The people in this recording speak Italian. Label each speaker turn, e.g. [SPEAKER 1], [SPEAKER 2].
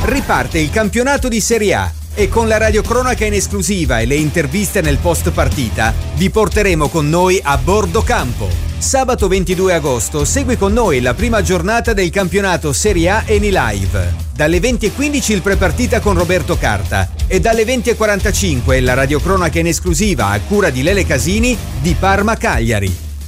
[SPEAKER 1] Riparte il campionato di Serie A e con la radiocronaca in esclusiva e le interviste nel post partita vi porteremo con noi a bordo campo. Sabato 22 agosto segui con noi la prima giornata del campionato Serie A Eni Live. Dalle 20:15 il prepartita con Roberto Carta e dalle 20:45 la radiocronaca in esclusiva a cura di Lele Casini di Parma Cagliari.